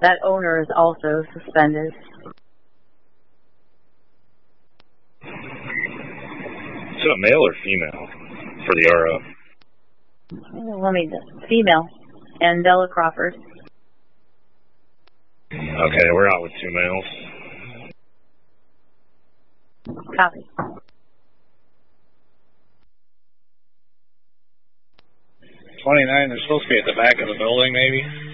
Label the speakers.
Speaker 1: That owner is also suspended.
Speaker 2: Is it a male or female for the RO?
Speaker 1: Let me female. Andella Crawford.
Speaker 2: Okay, we're out with 2 males.
Speaker 1: Copy.
Speaker 3: 29, they're supposed to be at the back of the building, maybe.